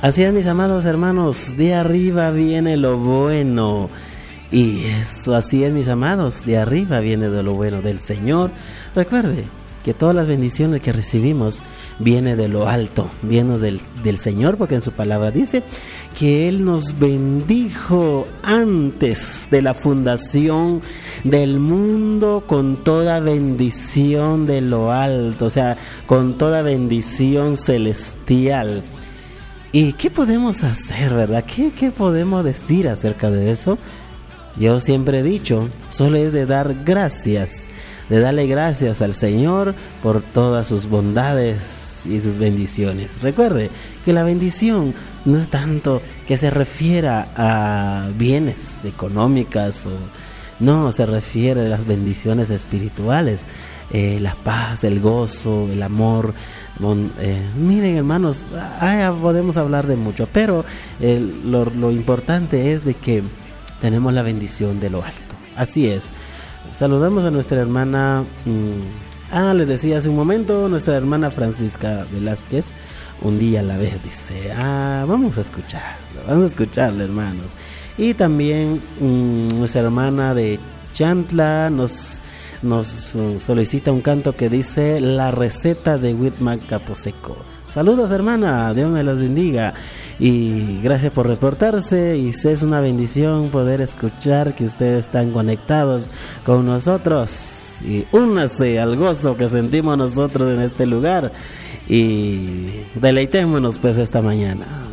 Así es, mis amados hermanos, de arriba viene lo bueno. Y eso, así es, mis amados, de arriba viene de lo bueno del Señor. Recuerde que todas las bendiciones que recibimos viene de lo alto, viene del Señor, porque en su palabra dice que Él nos bendijo antes de la fundación del mundo con toda bendición de lo alto, o sea, con toda bendición celestial. ¿Y qué podemos hacer, verdad? ¿Qué podemos decir acerca de eso? Yo siempre he dicho, solo es de dar gracias, de darle gracias al Señor por todas sus bondades y sus bendiciones. Recuerde que la bendición no es tanto que se refiera a bienes económicas, no, se refiere a las bendiciones espirituales, la paz, el gozo, el amor. Miren, hermanos, podemos hablar de mucho, pero lo importante es de que tenemos la bendición de lo alto. Así es. Saludamos a nuestra hermana, les decía hace un momento, nuestra hermana Francisca Velázquez, un día a la vez, dice, vamos a escucharlo, hermanos. Y también nuestra hermana de Chantla nos solicita un canto que dice La receta de Whitman Caposeco. Saludos, hermana, Dios me los bendiga y gracias por reportarse, y es una bendición poder escuchar que ustedes están conectados con nosotros, y únase al gozo que sentimos nosotros en este lugar y deleitémonos pues esta mañana.